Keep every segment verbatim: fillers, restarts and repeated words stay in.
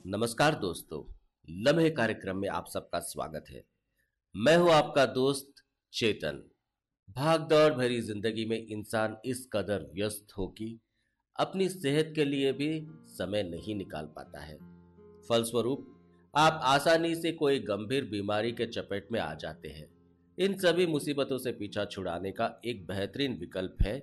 नमस्कार दोस्तों, लम्हे कार्यक्रम में आप सबका स्वागत है। मैं हूं आपका दोस्त चेतन। भागदौड़ भरी जिंदगी में इंसान इस कदर व्यस्त हो कि अपनी सेहत के लिए भी समय नहीं निकाल पाता है। फलस्वरूप आप आसानी से कोई गंभीर बीमारी के चपेट में आ जाते हैं। इन सभी मुसीबतों से पीछा छुड़ाने का एक बेहतरीन विकल्प है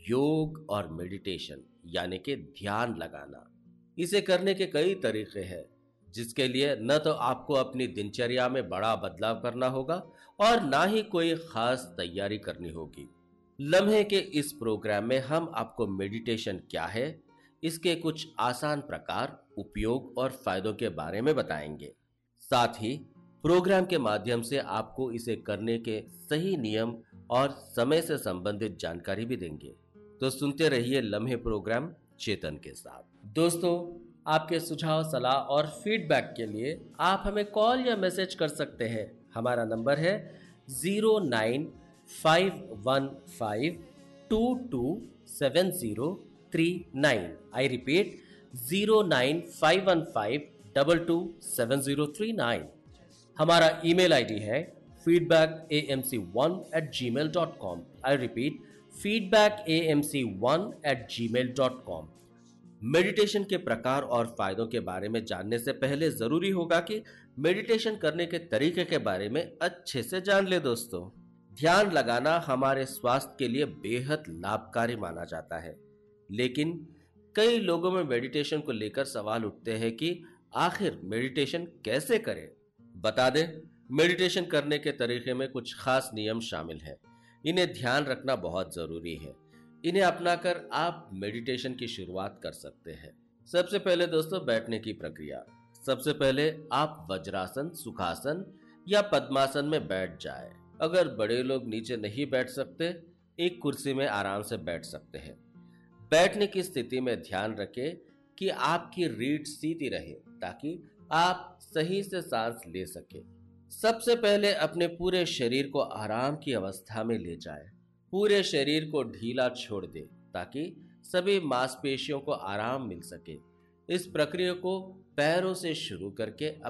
योग और मेडिटेशन, यानी कि ध्यान लगाना। इसे करने के कई तरीके हैं, जिसके लिए न तो आपको अपनी दिनचर्या में बड़ा बदलाव करना होगा और ना ही कोई खास तैयारी करनी होगी। लम्हे के इस प्रोग्राम में हम आपको मेडिटेशन क्या है, इसके कुछ आसान प्रकार, उपयोग और फायदों के बारे में बताएंगे। साथ ही प्रोग्राम के माध्यम से आपको इसे करने के सही नियम और समय से संबंधित जानकारी भी देंगे। तो सुनते रहिए लम्हे प्रोग्राम चेतन के साथ। दोस्तों, आपके सुझाव, सलाह और फीडबैक के लिए आप हमें कॉल या मैसेज कर सकते हैं। हमारा नंबर है zero nine five one five to to seven zero three nine. I repeat, zero nine five one five double two seven zero three nine. हमारा ईमेल आईडी है feedback A M C one eight ji mail dot com. I repeat, feedback A M C one eight ji mail dot com. Meditation के प्रकार और फायदों के बारे में जानने से पहले जरूरी होगा कि मेडिटेशन करने के तरीके के बारे में अच्छे से जान ले। दोस्तों, ध्यान लगाना हमारे स्वास्थ्य के लिए बेहद लाभकारी माना जाता है, लेकिन कई लोगों में मेडिटेशन को लेकर सवाल उठते हैं कि आखिर मेडिटेशन कैसे करें। बता दें, मेडिटेशन करने के तरीके में कुछ खास नियम शामिल हैं। इन्हें ध्यान रखना बहुत जरूरी है। इन्हें अपनाकर आप मेडिटेशन की शुरुआत कर सकते हैं। सबसे पहले दोस्तों, बैठने की प्रक्रिया। सबसे पहले आप वज्रासन, सुखासन या पद्मासन में बैठ जाएं। अगर बड़े लोग नीचे नहीं बैठ सकते, एक कुर्सी में आराम से बैठ सकते हैं। बैठने की स्थिति में ध्यान रखें कि आपकी रीढ़ सीधी रहे, ताकि आप सही से सांस ले सके। सबसे पहले अपने पूरे शरीर को आराम की अवस्था में ले जाएं। पूरे शरीर को ढीला छोड़ दे, ताकि सभी मांसपेशियों को आराम मिल सके। इस प्रक्रिया को पैरों से शुरू करके